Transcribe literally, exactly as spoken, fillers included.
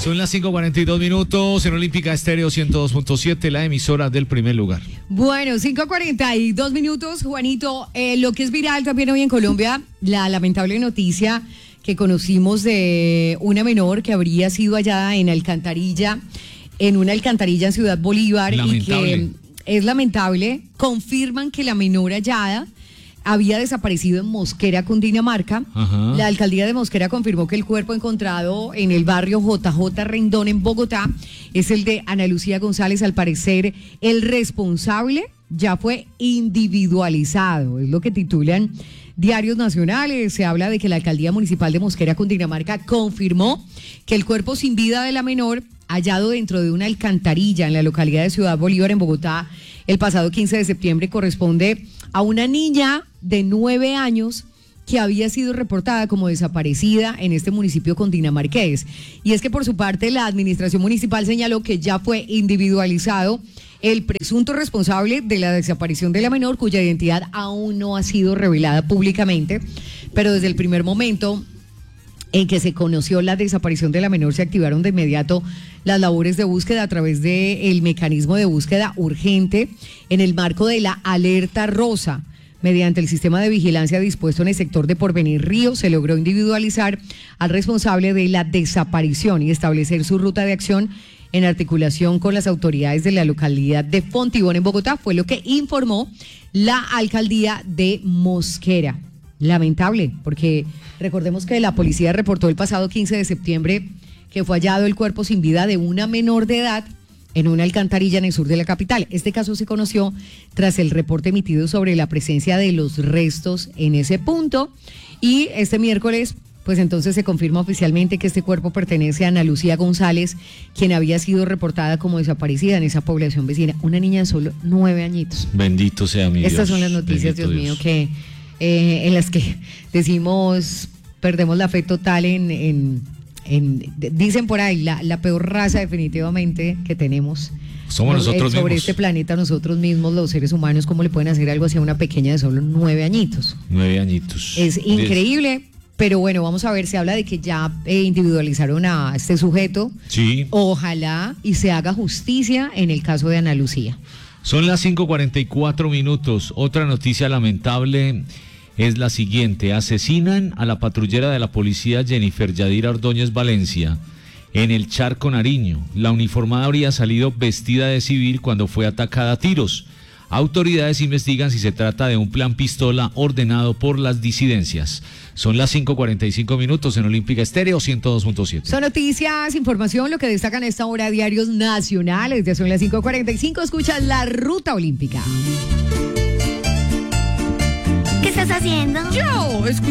Son las cinco cuarenta y dos minutos en Olímpica Estéreo ciento dos punto siete, la emisora del primer lugar. Bueno, cinco cuarenta y dos minutos, Juanito. Eh, lo que es viral también hoy en Colombia, la lamentable noticia que conocimos de una menor que habría sido hallada en alcantarilla, en una alcantarilla en Ciudad Bolívar. Lamentable. Y que es lamentable. Confirman que la menor hallada había desaparecido en Mosquera, Cundinamarca. Ajá. La alcaldía de Mosquera confirmó que el cuerpo encontrado en el barrio J J Rendón en Bogotá es el de Ana Lucía González. Al parecer, el responsable ya fue individualizado, es lo que titulan diarios nacionales. Se habla de que la alcaldía municipal de Mosquera, Cundinamarca, confirmó que el cuerpo sin vida de la menor, hallado dentro de una alcantarilla en la localidad de Ciudad Bolívar, en Bogotá, el pasado quince de septiembre, corresponde a una niña de nueve años que había sido reportada como desaparecida en este municipio cundinamarqués. Y es que por su parte la administración municipal señaló que ya fue individualizado el presunto responsable de la desaparición de la menor, cuya identidad aún no ha sido revelada públicamente, pero desde el primer momento en que se conoció la desaparición de la menor, se activaron de inmediato las labores de búsqueda a través del mecanismo de búsqueda urgente en el marco de la alerta rosa. Mediante el sistema de vigilancia dispuesto en el sector de Porvenir Río, se logró individualizar al responsable de la desaparición y establecer su ruta de acción en articulación con las autoridades de la localidad de Fontibón en Bogotá, fue lo que informó la alcaldía de Mosquera. Lamentable, porque recordemos que la policía reportó el pasado quince de septiembre que fue hallado el cuerpo sin vida de una menor de edad en una alcantarilla en el sur de la capital. Este caso se conoció tras el reporte emitido sobre la presencia de los restos en ese punto, y este miércoles pues entonces se confirma oficialmente que este cuerpo pertenece a Ana Lucía González, quien había sido reportada como desaparecida en esa población vecina, una niña de solo nueve añitos. Bendito sea mi Dios. Estas son las noticias, Bendito Dios mío, Dios. que eh, en las que decimos, perdemos la fe total en, en, en dicen por ahí, la, la peor raza definitivamente que tenemos. Somos nosotros sobre mismos. este planeta, nosotros mismos, los seres humanos, ¿cómo le pueden hacer algo así a una pequeña de solo nueve añitos? Nueve añitos. Es increíble. Pero bueno, vamos a ver, se habla de que ya eh, individualizaron a este sujeto. Sí. Ojalá y se haga justicia en el caso de Ana Lucía. Son las cinco cuarenta y cuatro minutos. Otra noticia lamentable es la siguiente. Asesinan a la patrullera de la policía Jennifer Yadira Ordóñez Valencia en el Charco, Nariño. La uniformada habría salido vestida de civil cuando fue atacada a tiros. Autoridades investigan si se trata de un plan pistola ordenado por las disidencias. Son las cinco cuarenta y cinco minutos en Olímpica Estéreo ciento dos punto siete. Son noticias, información, lo que destacan a esta hora diarios nacionales. Ya son las cinco cuarenta y cinco, escuchas La Ruta Olímpica. ¿Qué estás haciendo? Yo, escucho